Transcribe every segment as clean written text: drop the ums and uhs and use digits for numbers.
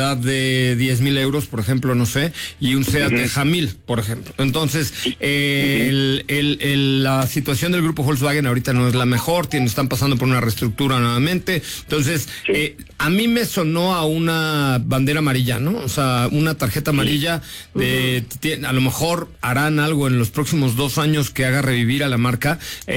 de 10,000 euros, por ejemplo, no sé, y un SEAT de Jamil, por ejemplo. Entonces, la situación del grupo Volkswagen ahorita no es la mejor, están pasando por una reestructura nuevamente. Entonces, a mí me sonó a una bandera amarilla, ¿no? O sea, una tarjeta amarilla a lo mejor harán algo en los próximos 2 años que haga revivir a la marca.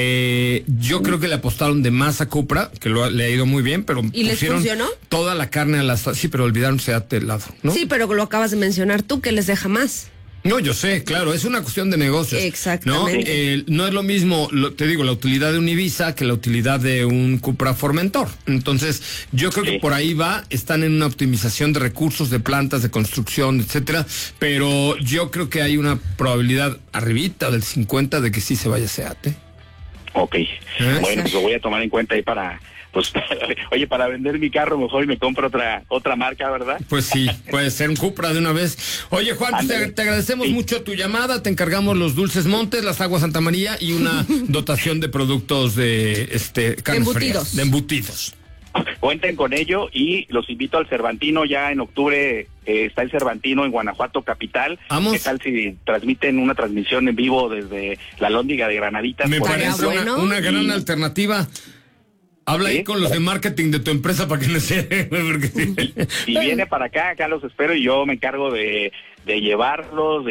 Yo creo que le apostaron de más a Cupra, que le ha ido muy bien, pero ¿y pusieron les funcionó? Toda la carne a las... Sí, pero olvidaron SEAT del lado, ¿no? Sí, pero lo acabas de mencionar tú, que les deja más. No, yo sé, claro, es una cuestión de negocios. Exactamente. No es lo mismo, te digo, la utilidad de un Ibiza que la utilidad de un Cupra Formentor. Entonces, yo creo que por ahí están en una optimización de recursos, de plantas, de construcción, etcétera, pero yo creo que hay una probabilidad arribita del 50 de que sí se vaya SEAT, ¿eh? Ok. Bueno, pues lo voy a tomar en cuenta ahí para... Pues, oye, para vender mi carro mejor y me compro otra marca, ¿verdad? Pues sí, puede ser un Cupra de una vez. Oye, Juan, te agradecemos mucho tu llamada, te encargamos los dulces Montes, las aguas Santa María y una dotación de productos de embutidos. De embutidos. Cuenten con ello y los invito al Cervantino. Ya en octubre está el Cervantino en Guanajuato capital. Vamos. ¿Qué tal si transmiten una transmisión en vivo desde la Lóndiga de Granaditas? Me parece una gran alternativa. Habla ahí con los de marketing de tu empresa para que no se... Si viene para acá los espero y yo me encargo de llevarlos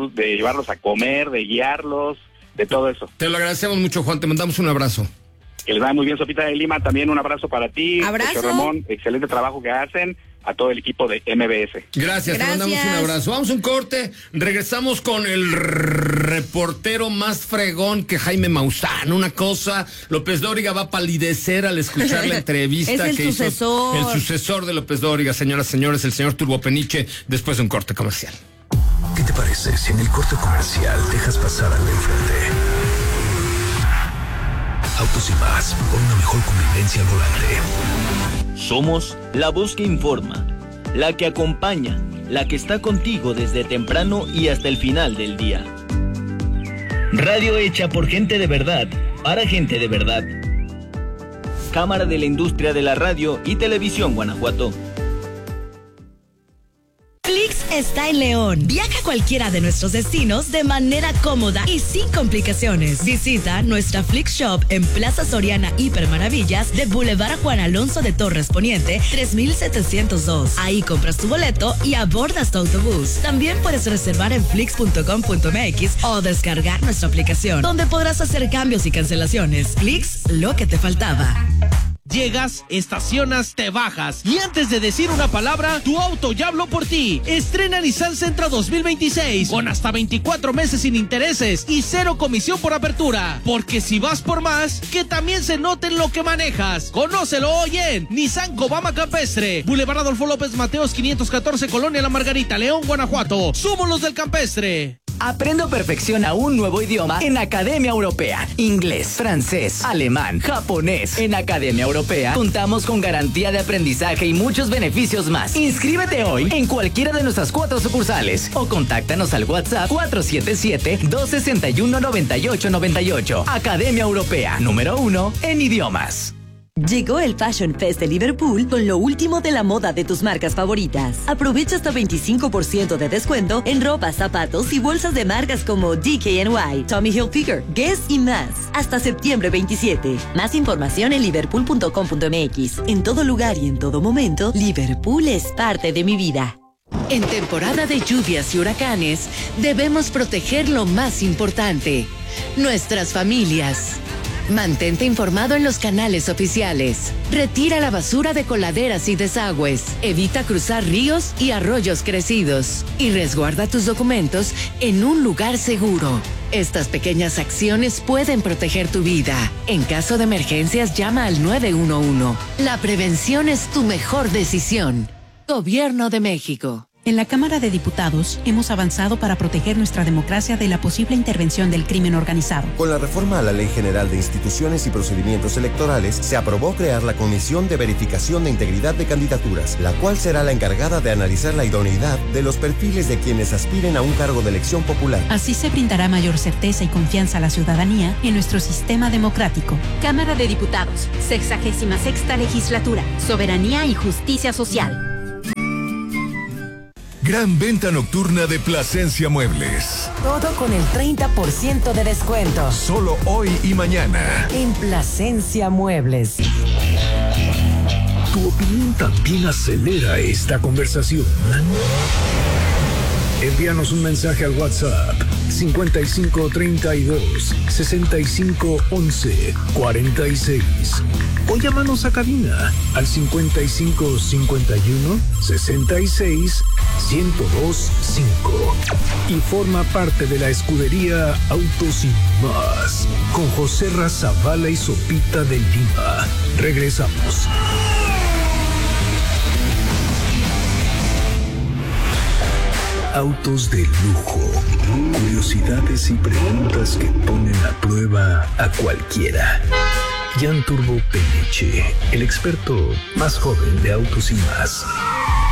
a comer, de guiarlos, de todo eso. Te lo agradecemos mucho, Juan, te mandamos un abrazo. Que les vaya muy bien, Sopita de Lima, también un abrazo para ti. Abrazo. Ramón, excelente trabajo que hacen. A todo el equipo de MBS. Gracias, te mandamos un abrazo. Vamos a un corte, regresamos con el reportero más fregón que Jaime Maussan. Una cosa, López Dóriga va a palidecer al escuchar la entrevista que hizo el sucesor de López Dóriga, señoras y señores, el señor Turbopeniche, después de un corte comercial. ¿Qué te parece si en el corte comercial dejas pasar al de enfrente? Autos y más, por una mejor convivencia al volante. Somos la voz que informa, la que acompaña, la que está contigo desde temprano y hasta el final del día. Radio hecha por gente de verdad, para gente de verdad. Cámara de la Industria de la Radio y Televisión Guanajuato. Flix está en León. Viaja a cualquiera de nuestros destinos de manera cómoda y sin complicaciones. Visita nuestra Flix Shop en Plaza Soriana Hipermaravillas de Boulevard Juan Alonso de Torres Poniente, 3702. Ahí compras tu boleto y abordas tu autobús. También puedes reservar en flix.com.mx o descargar nuestra aplicación, donde podrás hacer cambios y cancelaciones. Flix, lo que te faltaba. Llegas, estacionas, te bajas y antes de decir una palabra, tu auto ya habló por ti. Estrena Nissan Sentra 2026 con hasta 24 meses sin intereses y 0 comisión por apertura. Porque si vas por más, que también se note en lo que manejas. Conócelo hoy en Nissan Cobama Campestre, Boulevard Adolfo López Mateos 514, Colonia La Margarita, León, Guanajuato. Somos los del Campestre. Aprende o perfecciona un nuevo idioma en Academia Europea. Inglés, francés, alemán, japonés. En Academia Europea contamos con garantía de aprendizaje y muchos beneficios más. Inscríbete hoy en cualquiera de nuestras 4 sucursales o contáctanos al WhatsApp 477-261-9898. Academia Europea, número 1 en idiomas. Llegó el Fashion Fest de Liverpool con lo último de la moda de tus marcas favoritas. Aprovecha hasta 25% de descuento en ropa, zapatos y bolsas de marcas como DKNY, Tommy Hilfiger, Guess y más. Hasta septiembre 27. Más información en liverpool.com.mx. En todo lugar y en todo momento, Liverpool es parte de mi vida. En temporada de lluvias y huracanes, debemos proteger lo más importante, nuestras familias. Mantente informado en los canales oficiales. Retira la basura de coladeras y desagües. Evita cruzar ríos y arroyos crecidos. Y resguarda tus documentos en un lugar seguro. Estas pequeñas acciones pueden proteger tu vida. En caso de emergencias, llama al 911. La prevención es tu mejor decisión. Gobierno de México. En la Cámara de Diputados hemos avanzado para proteger nuestra democracia de la posible intervención del crimen organizado. Con la reforma a la Ley General de Instituciones y Procedimientos Electorales, se aprobó crear la Comisión de Verificación de Integridad de Candidaturas, la cual será la encargada de analizar la idoneidad de los perfiles de quienes aspiren a un cargo de elección popular. Así se brindará mayor certeza y confianza a la ciudadanía en nuestro sistema democrático. Cámara de Diputados, 66ª Legislatura, Soberanía y Justicia Social. Gran venta nocturna de Plasencia Muebles. Todo con el 30% de descuento. Solo hoy y mañana. En Plasencia Muebles. Tu opinión también acelera esta conversación. Envíanos un mensaje al WhatsApp 5532 6511 46 o llámanos a cabina al 5551 66 1025 y forma parte de la escudería Autos y Más con José Razabala y Sopita de Lima. Regresamos. Autos de lujo, curiosidades y preguntas que ponen a prueba a cualquiera. Jan Turbo Peniche, el experto más joven de Autos y Más.